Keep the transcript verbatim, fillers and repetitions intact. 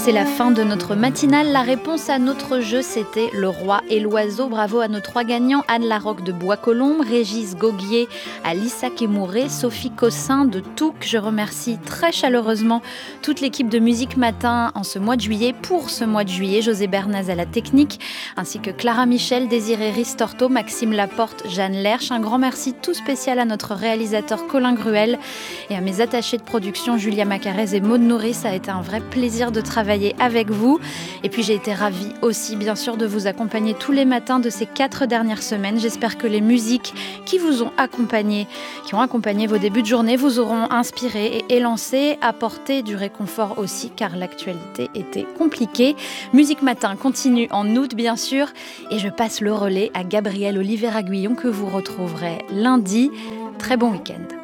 C'est la fin de notre matinale. La réponse à notre jeu, c'était Le Roi et l'Oiseau. Bravo à nos trois gagnants, Anne Larocque de Bois-Colombes, Régis Goguier à Lissac-et-Mouret, Sophie Cossin de Touques. Je remercie très chaleureusement toute l'équipe de Musique Matin en ce mois de juillet. Pour ce mois de juillet, José Bernaz à la technique, ainsi que Clara Michel, Désiré Ristorto, Maxime Laporte, Jeanne Lerche. Un grand merci tout spécial à notre réalisateur Colin Gruel et à mes attachés de production Julia Macarez et Maud Nourri. Ça a été un vrai plaisir de travailler avec vous. Et puis j'ai été ravie aussi bien sûr de vous accompagner tous les matins de ces quatre dernières semaines. J'espère que les musiques qui vous ont accompagné, qui ont accompagné vos débuts de journée, vous auront inspiré et élancé, apporté du réconfort aussi, car l'actualité était compliquée. Musique Matin continue en août bien sûr, et je passe le relais à Gabriel Oliver Aguillon que vous retrouverez lundi. Très bon week-end.